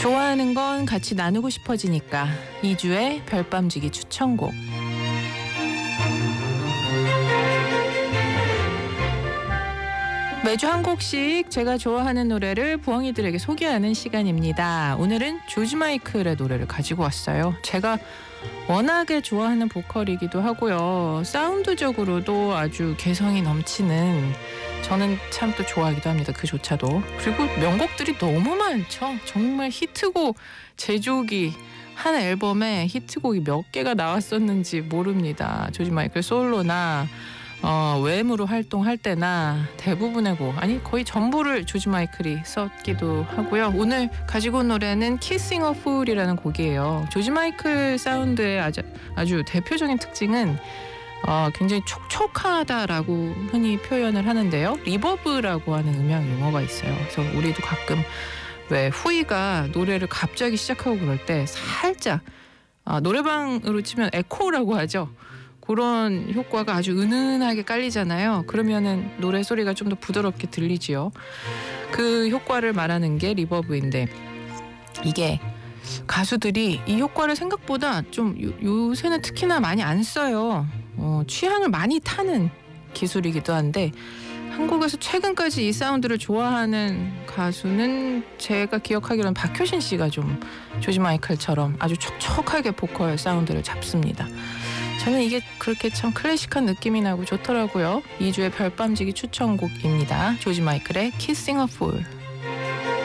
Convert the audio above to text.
좋아하는 건 같이 나누고 싶어지니까 이주의 별밤지기 추천곡. 매주 한 곡씩 제가 좋아하는 노래를 부엉이들에게 소개하는 시간입니다. 오늘은 조지 마이클의 노래를 가지고 왔어요. 제가 워낙에 좋아하는 보컬이기도 하고요. 사운드적으로도 아주 개성이 넘치는, 저는 참 또 좋아하기도 합니다. 그조차도. 그리고 명곡들이 너무 많죠. 정말 히트곡 제조기, 한 앨범에 히트곡이 몇 개가 나왔었는지 모릅니다. 조지 마이클 솔로나 웸으로 활동할 때나 대부분의 곡, 아니 거의 전부를 조지 마이클이 썼기도 하고요. 오늘 가지고 온 노래는 Kissing a Fool이라는 곡이에요. 조지 마이클 사운드의 아주 대표적인 특징은 굉장히 촉촉하다라고 흔히 표현을 하는데요. 리버브라고 하는 음향 용어가 있어요. 그래서 우리도 가끔 왜 후이가 노래를 갑자기 시작하고 그럴 때 살짝 노래방으로 치면 에코라고 하죠. 그런 효과가 아주 은은하게 깔리잖아요. 그러면은 노래 소리가 좀 더 부드럽게 들리지요. 그 효과를 말하는 게 리버브인데, 이게 가수들이 이 효과를 생각보다 좀 요새는 특히나 많이 안 써요. 취향을 많이 타는 기술이기도 한데, 한국에서 최근까지 이 사운드를 좋아하는 가수는 제가 기억하기로는 박효신 씨가 좀 조지 마이클처럼 아주 촉촉하게 보컬 사운드를 잡습니다. 저는 이게 그렇게 참 클래식한 느낌이 나고 좋더라고요. 2주의 별밤지기 추천곡입니다. 조지 마이클의 Kissing a Fool.